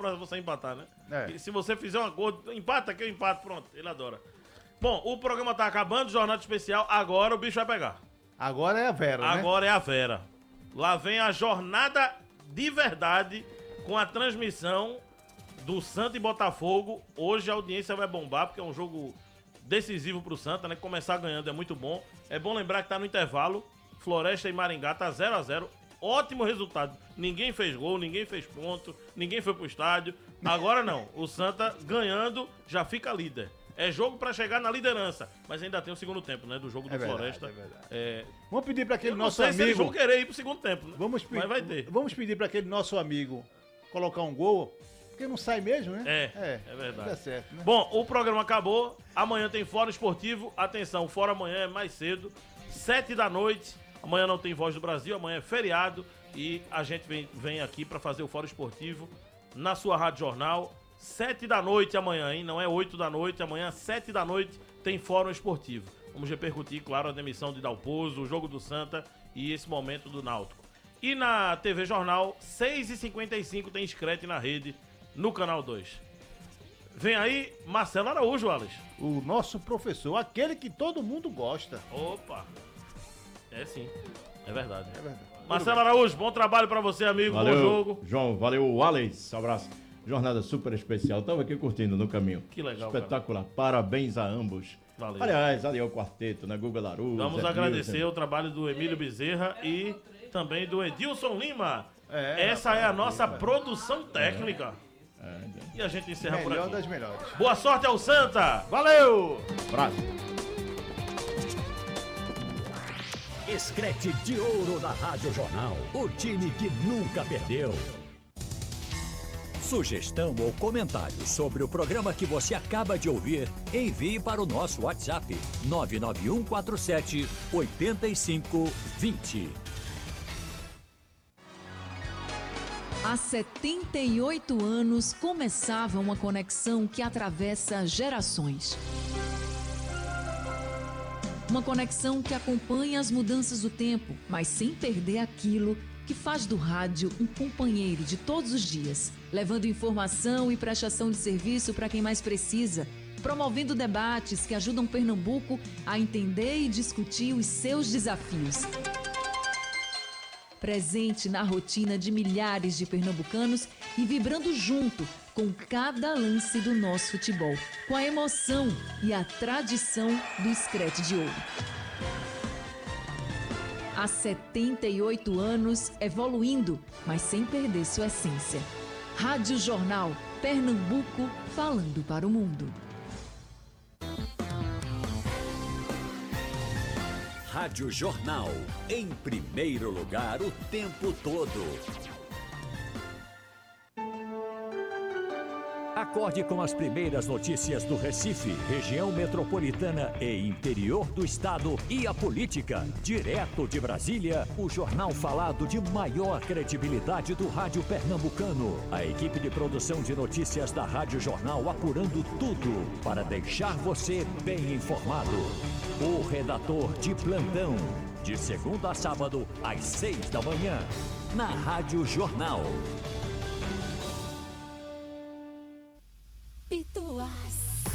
pra você empatar, né? É. E se você fizer um acordo, empata que eu empato, pronto, ele adora. Bom, o programa tá acabando, jornada especial, agora o bicho vai pegar. Agora é a Vera, né? Agora é a Vera. Lá vem a jornada de verdade com a transmissão do Santa e Botafogo. Hoje a audiência vai bombar, porque é um jogo decisivo pro Santa, né? Começar ganhando é muito bom. É bom lembrar que tá no intervalo. Floresta e Maringá tá 0-0. Ótimo resultado. Ninguém fez gol, ninguém fez ponto, ninguém foi pro estádio. Agora não. O Santa ganhando já fica líder. É jogo pra chegar na liderança. Mas ainda tem o segundo tempo, né? Do jogo do Floresta. É verdade. É... Vamos pedir pra aquele Eu não nosso sei se eles amigo. vão querer ir pro segundo tempo, né? Mas vai ter. Vamos pedir pra aquele nosso amigo colocar um gol. Porque não sai mesmo, né? É verdade. Dá certo, né? Bom, o programa acabou. Amanhã tem Fórum Esportivo. Atenção, Fórum amanhã é mais cedo. 7 da noite. Amanhã não tem Voz do Brasil. Amanhã é feriado. E a gente vem aqui pra fazer o Fórum Esportivo na sua Rádio Jornal. 7 da noite amanhã, hein? Não é 8 da noite. Amanhã, 7 da noite, tem Fórum Esportivo. Vamos repercutir, claro, a demissão de Dalpozo, o jogo do Santa e esse momento do Náutico. E na TV Jornal, 6h55 tem Screte na rede, no Canal 2. Vem aí Marcelo Araújo, Alex. O nosso professor, aquele que todo mundo gosta. Opa! É sim, é verdade. É verdade. Marcelo Araújo, bom trabalho pra você, amigo. Valeu, bom jogo. João, valeu, Alex, abraço. Jornada super especial, tava aqui curtindo no caminho. Que legal, espetacular, cara. Parabéns a ambos. Valeu. Aliás, ali é o quarteto, né? Guga Laru. Vamos Zé agradecer Nilson. o trabalho do Emílio Bezerra e também do Edilson Lima. É, Essa é a nossa produção técnica. É. E a gente encerra por Melhor aqui. das melhores. Boa sorte ao Santa! Valeu! Abraço. Screte de ouro da Rádio Jornal. O time que nunca perdeu. Sugestão ou comentário sobre o programa que você acaba de ouvir, envie para o nosso WhatsApp 99147 8520. Há 78 anos começava uma conexão que atravessa gerações. Uma conexão que acompanha as mudanças do tempo, mas sem perder aquilo que faz do rádio um companheiro de todos os dias, levando informação e prestação de serviço para quem mais precisa, promovendo debates que ajudam Pernambuco a entender e discutir os seus desafios. Presente na rotina de milhares de pernambucanos e vibrando junto com cada lance do nosso futebol, com a emoção e a tradição do Screte de Ouro. Há 78 anos, evoluindo, mas sem perder sua essência. Rádio Jornal, Pernambuco, falando para o mundo. Rádio Jornal, em primeiro lugar o tempo todo. Acorde com as primeiras notícias do Recife, região metropolitana e interior do estado e a política. Direto de Brasília, o jornal falado de maior credibilidade do rádio pernambucano. A equipe de produção de notícias da Rádio Jornal apurando tudo para deixar você bem informado. O redator de plantão, de segunda a sábado, às 6 da manhã, na Rádio Jornal.